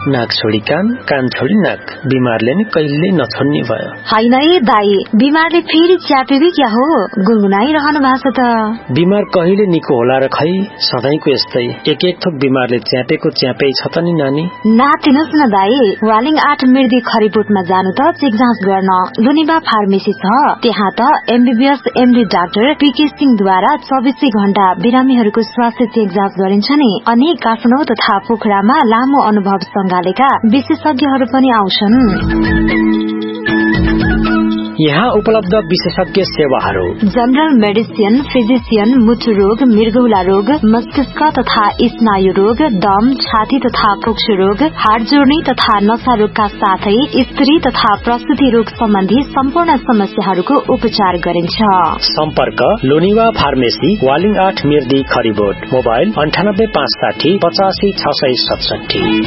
नाक छोडी कान, कान छोडी नाक, बिमारले नि कहिल्यै नछोड्ने भयो। हैन ए दाई, बिमारले फेरि च्यापेको क्या हो? गुनगुनाइरहनु भएको छ त। बिमार कहिले निको होला र खै, सधैँको यस्तै एक थोक बिमारले च्यापेको च्यापै छ त नि नानी। नातिनुस् न दाई, वालिङ 8 मिर्दी खरिबोटमा जानु त चेक जाँच गर्न। लुनिबा फार्मेसी छ, त्यहाँ त एमबीबीएस एमडी डाक्टर पीके सिंहद्वारा 24 घण्टा बिरामीहरूको स्वास्थ्य चेक जाँच गरिन्छ नि। अनि काठमाडौँ तथा पोखरामा लामो अनुभव सँगालेका विशेषज्ञहरू पनि आउँछन्। यहाँ उपलब्ध विशेषज्ञ सेवाहरू: जनरल मेडिसिन, फिजिशियन, मुटु रोग, मृगौला रोग, मस्तिष्क तथा स्नायु रोग, दम, छाती तथा फोक्सो रोग, हाड जोड्ने तथा नसा रोगका साथै स्त्री तथा प्रसुति रोग सम्बन्धी सम्पूर्ण समस्याहरूको उपचार गरिन्छ। सम्पर्क लोनिवा फार्मेसी, वालिङ 8 मिर्दी खरिबोट। मोबाइल 9856 85 667।